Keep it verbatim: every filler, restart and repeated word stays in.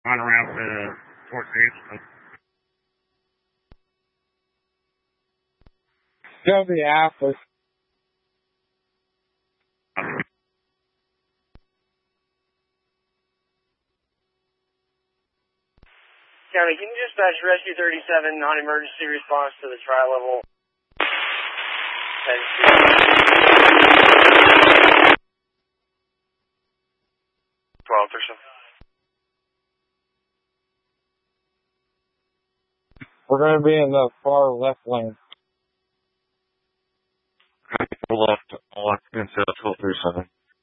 on around to Fort Davidson. Chevy Atlas. County, can you dispatch Rescue thirty-seven, non-emergency response to the tri-level? twelve, thirty-seven. We're going to be in the far left lane. Left, left, twelve thirty-seven.